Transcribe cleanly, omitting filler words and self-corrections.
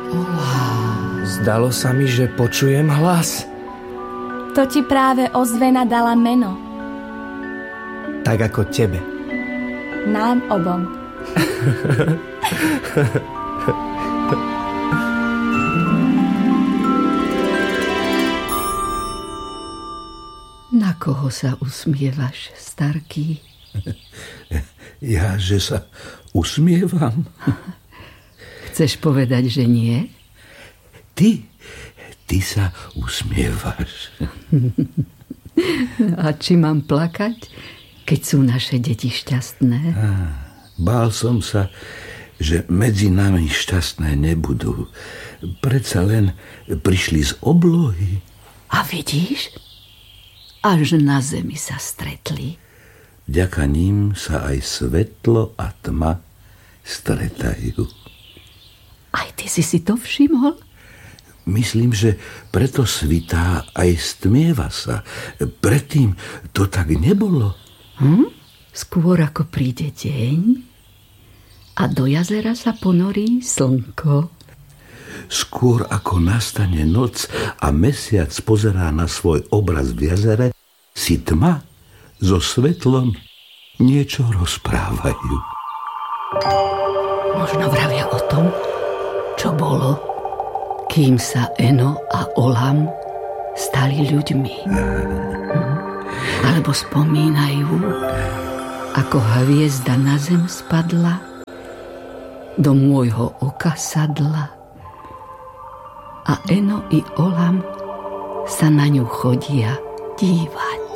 Zdalo sa mi, že počujem hlas. To ti práve ozvena dala meno. Tak ako tebe. Nám obom. Na koho sa usmievaš, starký? Ja, že sa usmievam. Chceš povedať, že nie? Ty sa usmievaš. A či mám plakať, keď sú naše deti šťastné? Bál som sa, že medzi nami šťastné nebudú. Predsa len prišli z oblohy. A vidíš? Až na zemi sa stretli. Vďaka ním sa aj svetlo a tma stretajú. Aj ty si to všimol? Myslím, že preto svitá aj stmieva sa. Predtým to tak nebolo. Skôr ako príde deň a do jazera sa ponorí slnko. Skôr ako nastane noc a mesiac pozerá na svoj obraz v jazere, si tma so svetlom niečo rozprávajú. Možno vravia o tom, čo bolo, kým sa Eno a Olam stali ľuďmi. Alebo spomínajú, ako hviezda na zem spadla, do môjho oka sadla a Eno i Olam sa na ňu chodia dívať.